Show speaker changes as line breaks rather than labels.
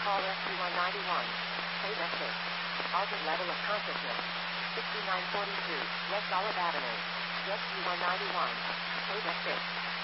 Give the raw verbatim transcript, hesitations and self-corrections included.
Call S Q one ninety-one. Play message. Altered level of consciousness. sixty-nine forty-two, West Olive Avenue. S Q one ninety-one. Play message.